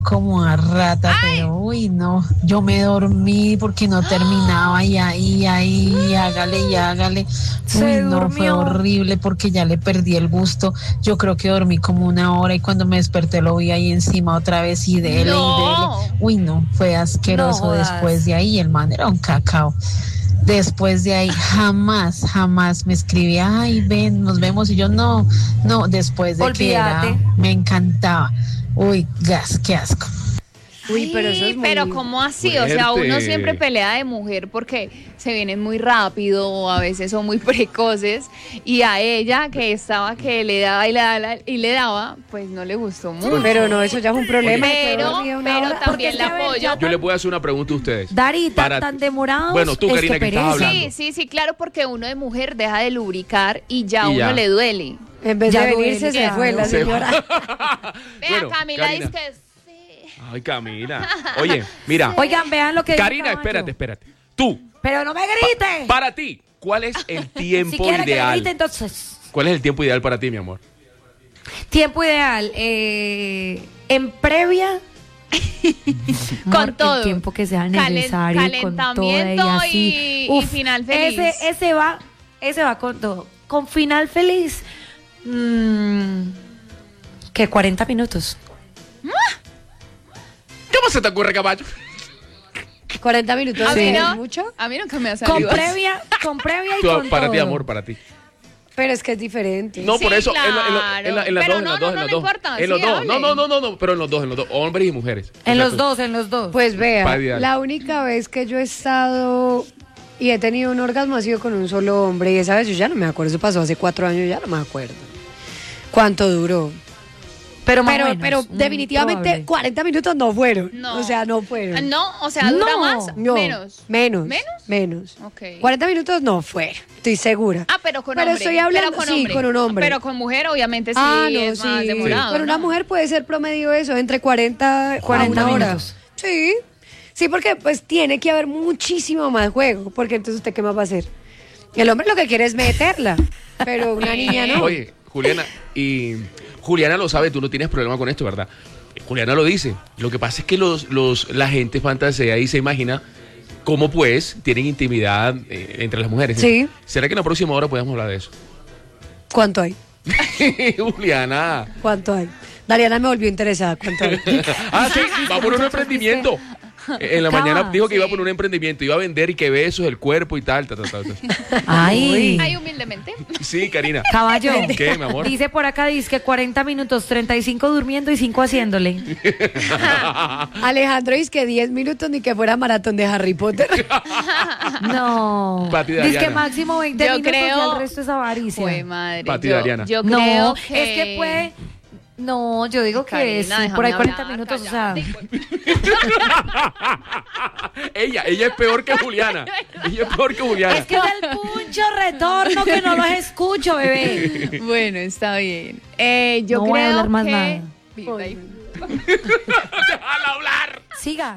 como a rata, pero uy, no, yo me dormí porque no terminaba y ahí, hágale y hágale. Se Uy, no, fue durmió. horrible porque ya le perdí el gusto. Yo creo que dormí como una hora y cuando me desperté lo vi ahí encima otra vez y dele y dele. Uy, no, fue asqueroso. No Después jodas. de ahí el man era un cacao. Después de ahí jamás me escribía, ay, ven, nos vemos, y yo no, después de Olvídate. me encantaba. Uy, qué asco. Uy, pero eso es muy... Pero ¿cómo así? O sea, Fuerte. uno siempre pelea de mujer porque se vienen muy rápido o a veces son muy precoces, y a ella que estaba que le daba y le daba, pues no le gustó mucho. Pero no, eso ya es un problema. Pero Porque también es la que, a ver, apoyo. Yo les voy a hacer una pregunta a ustedes. Dari, Para- tan demorados. Bueno, tú, es Karina, que estás pereza. hablando. Sí, claro, porque uno de mujer deja de lubricar y ya a Y uno ya. le duele. En vez Ya de venirse, duele, se fue la Se- señora. Vea, Bueno, Camila Karina. dice que sí. Ay, Camila. Oye, mira. Oigan, vean lo que dice Karina, Caballo. espérate. Tú, Pero no me grite. para ti, ¿cuál es el Si tiempo quiere que le ideal? grite, entonces. ¿Cuál es el tiempo ideal para ti, mi amor? Tiempo ideal. En previa. Amor, Con todo. El tiempo que sea necesario. Con todo y calentamiento así. y final feliz. Ese va con todo. Con final feliz. Que 40 minutos. ¿Cómo se te ocurre, caballo? 40 minutos. A ¿sí? mí ¿Es no, mucho? a mí nunca me ha Con salido. previa y con Para todo. ti, amor, para ti. Pero es que es diferente. No, Sí, por eso, claro. en las Pero dos, no en me importa, En los sí, dos, hable. no, pero en los dos, hombres y mujeres. En O sea, los dos, en los dos. Pues vea, Para ideal. la única vez que yo he estado y he tenido un orgasmo ha sido con un solo hombre, y esa vez yo ya no me acuerdo, eso pasó hace 4 años, ya no me acuerdo cuánto duró. pero más o menos, Pero definitivamente probable. 40 minutos no fueron. No. O sea, no fueron. No, o sea, dura No. más, No, menos. Menos. Ok. 40 minutos no fueron, estoy segura. Ah, pero con Pero hombre. estoy hablando- con sí, hombre. con un hombre. Pero con mujer, obviamente, sí, No, es más sí. demorado. Pero una ¿no? mujer puede ser promedio eso, entre 40 a 40 una hora. minutos. Sí. Sí, porque pues tiene que haber muchísimo más juego, porque entonces usted qué más va a hacer. El hombre lo que quiere es meterla, pero una niña no. Oye, Juliana, y Juliana lo sabe, tú no tienes problema con esto, ¿verdad? Juliana lo dice. Lo que pasa es que la gente fantasea y se imagina cómo pues tienen intimidad entre las mujeres. Sí. ¿Será que en la próxima hora podemos hablar de eso? ¿Cuánto hay? Juliana. ¿Cuánto hay? Dariana me volvió interesada. ¿Cuánto hay? Sí, va por un emprendimiento. En la mañana dijo que iba por un emprendimiento, iba a vender y que besos, el cuerpo y tal. Ay. Ay, humildemente. Sí, Karina. Caballo. ¿Qué, mi amor? Dice por acá, dice que 40 minutos, 35 durmiendo y 5 haciéndole. Alejandro dice que 10 minutos ni que fuera maratón de Harry Potter. No. Pati Dice que Dariana. máximo 20 Yo minutos y creo- el resto es avaricia. Fue madre. Pati Dariana. Yo No, creo que... es que puede. No, yo digo que Karina, sí, por ahí déjame 40 hablar, minutos, o sea. ella es peor que Juliana. Ella es peor que Juliana. Es que es el puncho retorno que no los escucho, bebé. Bueno, está bien. Yo No creo voy a hablar más que... nada. Déjala hablar. Siga.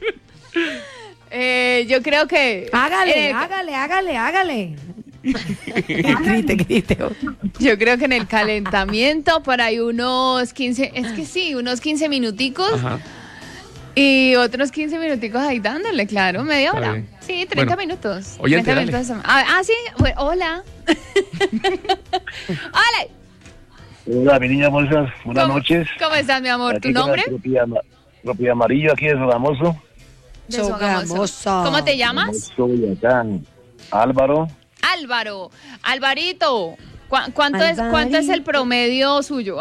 Yo creo que... Hágale, en el- hágale. grite. Yo creo que en el calentamiento por ahí unos 15, es que sí, unos 15 minuticos. Ajá. Y otros 15 minuticos ahí dándole, claro, media Está hora. bien. Sí, 30 Bueno, minutos. oyente, 30 dale. minutos. Sí, bueno, hola. Hola. Hola, mi niña hermosa, buenas ¿Cómo- noches. ¿Cómo estás, mi amor? ¿Tu Aquí con nombre? el Tropi Amarillo, aquí de Sogamoso. De Sogamoso. Sogamoso. ¿Cómo te llamas? Soy acá, Álvaro. Álvaro. Alvarito. ¿Cuánto es el promedio suyo?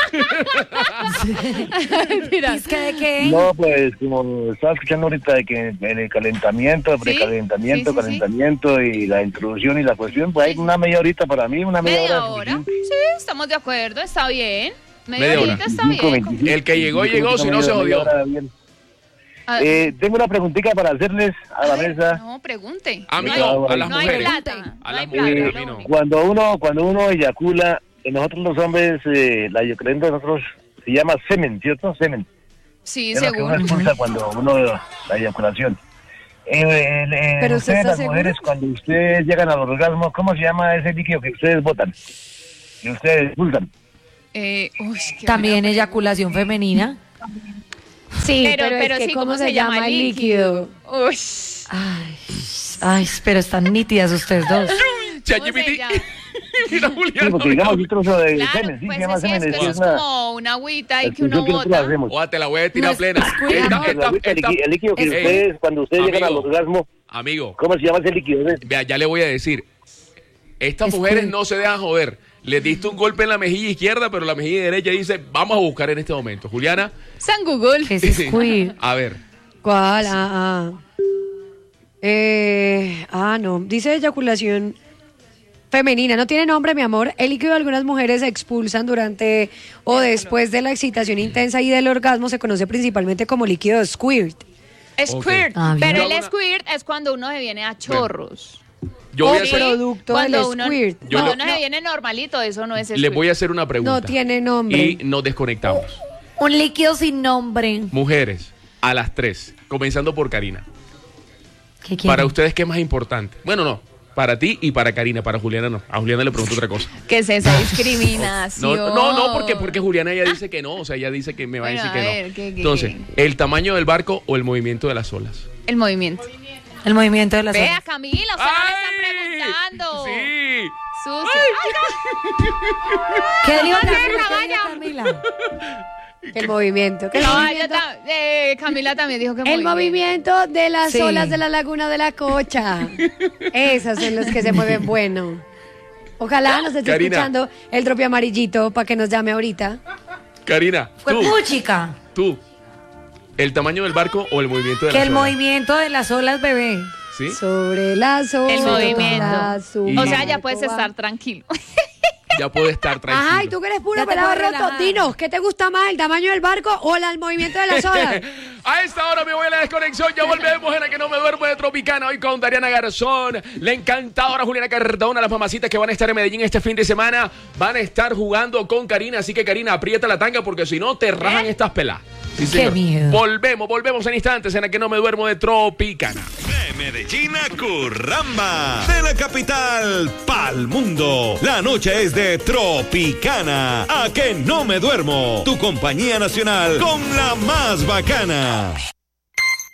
Mira. ¿Es que de qué? No, pues como estaba escuchando ahorita de que en el calentamiento, precalentamiento, sí, sí. calentamiento y la introducción y la cuestión, pues hay una media horita para mí, una media, ¿Media hora. hora? Sí, estamos de acuerdo, está bien. Media Media hora. horita está bien. El que llegó, si no se jodió. Ah, Tengo una preguntita para hacerles a la mesa. No, pregunte. A mí no, no, hay, a las no hay mujeres. plata. A No hay las mujeres, plata. a mí no. lo único. Cuando uno eyacula, nosotros los hombres, la eyaculante de nosotros se llama semen, ¿cierto? Semen. Sí, Es lo que uno seguro. expulsa cuando uno la eyaculación. Pero usted ustedes, está las seguro. mujeres, cuando ustedes llegan al orgasmo, ¿cómo se llama ese líquido que ustedes botan? Que ustedes expulsan. Uy, qué También buena eyaculación femenina. Sí, pero es que sí, ¿cómo se llama el líquido? Uy. Ay, pero están nítidas ustedes dos. ChatGPT. Mira, Sí, Juliana. porque digamos un trozo de Claro, semen, sí, pues se llama sí, semen, es que es es una... como una agüita y la que uno exclusión que nosotros bota. hacemos. O te la voy a tirar No, plena. El líquido que Ey, ustedes, cuando ustedes llegan al amigo. orgasmo, Amigo, ¿cómo se llama ese líquido? vea, ya le voy a decir. Estas Squirt. mujeres no se dejan joder. Les diste un golpe en la mejilla izquierda, pero la mejilla derecha dice, vamos a buscar en este momento. Juliana, San Google. ¿Qué es squirt? a ver. ¿Cuál? No. Dice eyaculación femenina. No tiene nombre, mi amor. El líquido de algunas mujeres se expulsan durante o después de la excitación intensa y del orgasmo. Se conoce principalmente como líquido squirt. Squirt. Ah, bien. Pero Yo el hago squirt es cuando uno se viene a chorros. Yo voy a O hacer, producto Cuando del uno, squirt. cuando Yo uno lo- se viene normalito, eso no es squirt. les voy a hacer una pregunta. No tiene nombre. Y nos desconectamos. Un líquido sin nombre. Mujeres, a las 3, comenzando por Karina. ¿Qué quieren? Para ustedes, ¿qué es más importante? Bueno, no. Para ti y para Karina. Para Juliana no. A Juliana le pregunto otra cosa. ¿Qué es esa discriminación? No, porque Juliana ella dice que no. O sea, ella dice que me va Bueno, a decir a que ver, no. ¿qué? Entonces, ¿el tamaño del barco o el movimiento de las olas? El movimiento. El movimiento de las Vea, olas. Camila, usted no le está preguntando. Sí. Sucio. ¿Qué dijo Vaya, Camila? vaya. El movimiento. ¿Qué No, movimiento? Camila también dijo que El movimiento de las Sí. olas de la laguna de la Cocha. Esas son los que se mueven bueno. Ojalá nos esté Karina. escuchando el dropi amarillito para que nos llame ahorita. Karina, Fue tú, puchica. tú. ¿El tamaño del barco o el movimiento de Que las el olas? movimiento de las olas, bebé. ¿Sí? Sobre las olas. El movimiento. Y- O sea, ya puedes estar tranquilo. Ya puede estar tranquilo. Ajá, y tú que eres puro Ya te pelado puedes roto. relajar. Dinos, ¿qué te gusta más, el tamaño del barco o el movimiento de las olas? A esta hora me voy a la desconexión. Ya volvemos en la que no me duermo de Tropicana. Hoy con Dariana Garzón, la encantadora Juliana Cardona, las mamacitas que van a estar en Medellín este fin de semana. Van a estar jugando con Karina. Así que, Karina, aprieta la tanga porque si no te rajan estas pelas. Sí, señor. miedo. Volvemos en instantes en la que no me duermo de Tropicana. De Medellín a Curramba, de la capital pa'l mundo. La noche es de Tropicana. A que no me duermo. Tu compañía nacional con la más bacana.